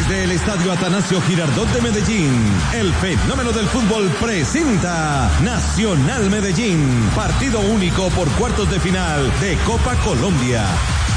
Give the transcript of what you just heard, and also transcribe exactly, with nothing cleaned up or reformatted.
Desde el Estadio Atanasio Girardot de Medellín, el fenómeno del fútbol presenta Nacional Medellín, partido único por cuartos de final de Copa Colombia.